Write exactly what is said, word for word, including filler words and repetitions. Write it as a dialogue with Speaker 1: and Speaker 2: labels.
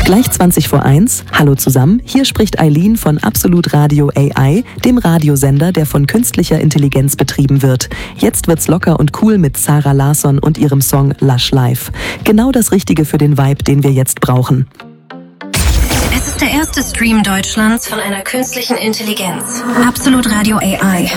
Speaker 1: Gleich zwanzig vor eins. Hallo zusammen, hier spricht Eileen von Absolut Radio A I, dem Radiosender, der von künstlicher Intelligenz betrieben wird. Jetzt wird's locker und cool mit Zara Larsson und ihrem Song Lush Life. Genau das Richtige für den Vibe, den wir jetzt brauchen.
Speaker 2: Es ist der erste Stream Deutschlands von einer künstlichen Intelligenz. Absolut Radio A I.